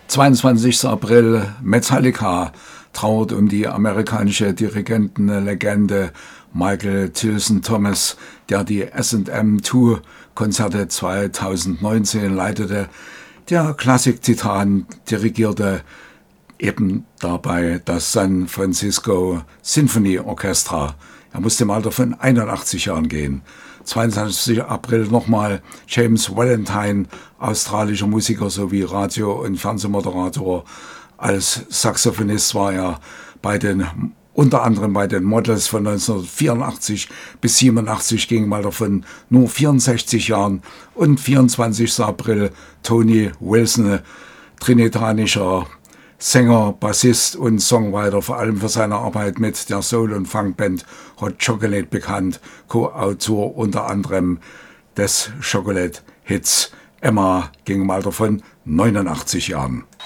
22. April, Metallica trauert um die amerikanische Dirigentenlegende Michael Tilson Thomas, der die S&M-Tour-Konzerte 2019 leitete. Der Klassik-Titan dirigierte eben dabei das San Francisco Symphony Orchestra. Er musste im Alter von 81 Jahren gehen. 22. April nochmal James Valentine, australischer Musiker sowie Radio- und Fernsehmoderator. Als Saxophonist war er unter anderem bei den Models von 1984 bis 87, ging im Alter von nur 64 Jahren. Und 24. April Tony Wilson, trinitanischer Sänger, Bassist und Songwriter, vor allem für seine Arbeit mit der Soul- und Funkband Hot Chocolate bekannt, Co-Autor unter anderem des Chocolate-Hits Emma, ging im Alter von 89 Jahren.